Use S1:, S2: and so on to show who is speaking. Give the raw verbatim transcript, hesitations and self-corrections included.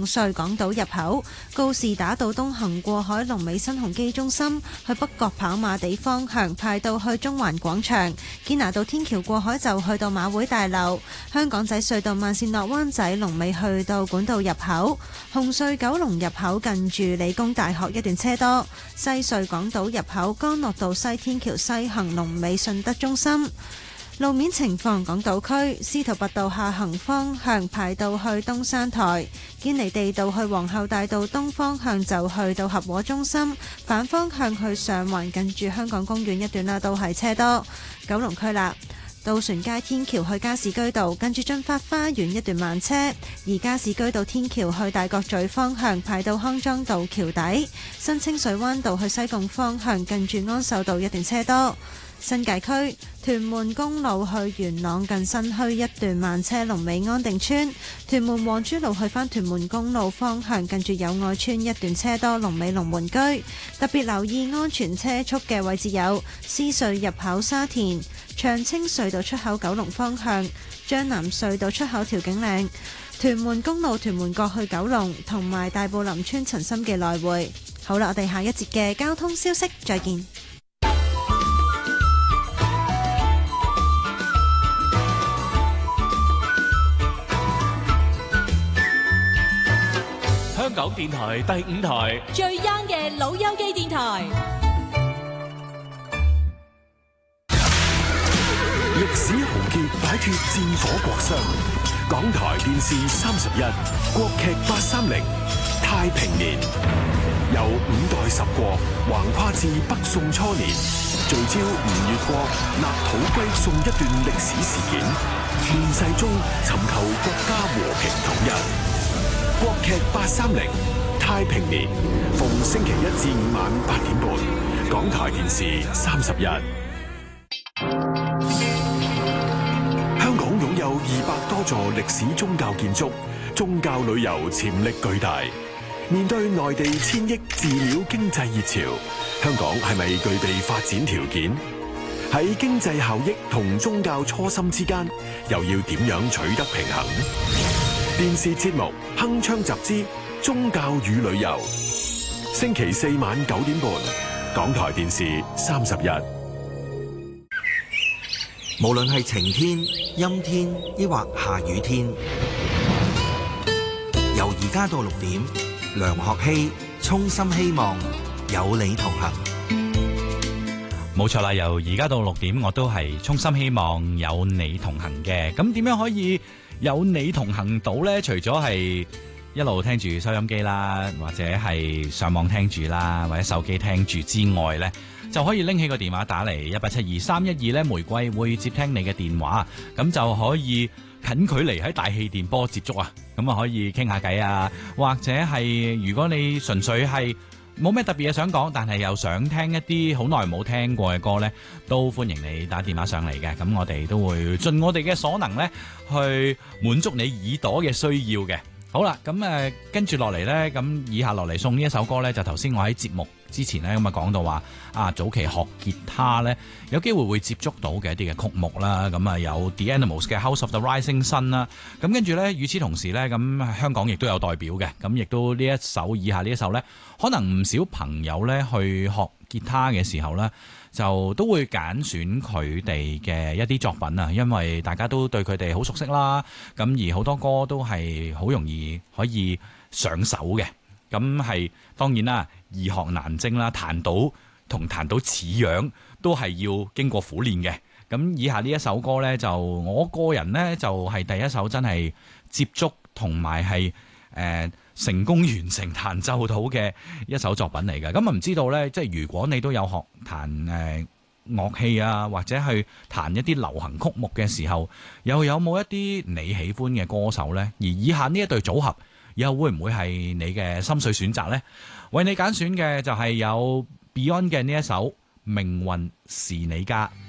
S1: 紅隧港島入口，告士打道東行過海龍尾新鴻基中心，去北角跑馬地方向排到去中環廣場，堅拿道天橋過海就去到馬會大樓，香港仔隧道慢線落灣仔龍尾去到管道入口，紅隧九龍入口近住理工大學一段車多，西隧港島入口干諾道西天橋西行龍尾順德中心。路面情況，港島區司徒拔道下行方向排到去東山台，堅尼地道去皇后大道東方向就去到合和中心，反方向去上環近住香港公園一段啦，都係車多。九龍區啦，渡船街天橋去加士居道近住駿發花園一段慢車，而加士居道天橋去大角咀方向排到康莊道橋底，新清水灣道去西貢方向近住安秀道一段車多。新界區屯門公路去元朗近新墟一段慢車龍尾安定村，屯門黃珠路去返屯門公路方向近住友愛村一段車多龍尾龍門居，特別留意安全車速嘅位置有獅隧入口沙田、長青隧道出口九龍方向、將南隧道出口調景嶺、屯門公路屯門角去九龍同埋大埔林村陳心記來回。好啦，我哋下一節嘅交通消息再見。
S2: 香港電台第五台
S3: 最 young 嘅老友記電台，
S4: 歷史豪傑擺脫戰火國殤，港台電視三十一，國劇八三零太平年，由五代十國橫跨至北宋初年，聚焦吳越國立土歸宋一段歷史事件，亂世中尋求國家和平統一。國劇八三零太平年，逢星期一至五晚八點半，港台電視三十一。香港擁有二百多座歷史宗教建築，宗教旅遊潛力巨大。面對內地千億寺廟經濟熱潮，香港係咪具備發展條件？喺經濟效益同宗教初心之間，又要點樣取得平衡？電視節目《鏗鏘集之宗教與旅遊》，星期四晚九點半，港台電視三十一。
S5: 無論係晴天、陰天，抑或下雨天，由而家到六點，梁學希衷心希望有你同行。
S6: 冇錯啦，由而家到六點，我都係衷心希望有你同行嘅。咁點樣可以有你同行到呢？除咗係一路聽住收音機啦，或者係上網聽住啦，或者手機聽住之外呢，就可以拎起個電話打嚟一八七二三一二呢，玫瑰會接聽你嘅電話，咁就可以近距離喺大氣電波接觸啊，咁啊可以傾下偈啊，或者係如果你純粹係冇咩特別嘢想講，但係又想聽一啲好耐冇聽過嘅歌呢，都歡迎你打電話上嚟嘅。咁我哋都會盡我哋嘅所能呢，去滿足你耳朵嘅需要嘅。好啦，咁誒跟住落嚟呢，咁以下落嚟送呢一首歌呢，就頭先我喺節目之前呢，咁啊講到話啊早期學吉他呢，有機會會接觸到嘅一啲嘅曲目啦，咁啊有 The Animals 嘅 House of the Rising Sun 啦，咁跟住呢，與此同時呢，咁香港亦都有代表嘅，咁亦都呢一首以下呢一首呢，可能唔少朋友呢去學吉他嘅時候呢，就都會揀選佢哋嘅一啲作品啊，因為大家都對佢哋好熟悉啦，咁而好多歌都係好容易可以上手嘅，咁係當然啦，易學難精啦，彈到同彈到似樣都係要經過苦練嘅。咁以下呢一首歌呢，就我個人呢，就係、是、第一首真係接觸同埋係誒成功完成彈奏到嘅一首作品嚟嘅。咁啊唔知道呢，即係如果你都有學彈誒、呃、樂器啊，或者去彈一啲流行曲目嘅時候，又有冇一啲你喜歡嘅歌手呢？而以下呢一對組合又會唔會係你嘅心水選擇呢？為你揀選嘅就係有 Beyond 嘅呢一首《命運是你家》。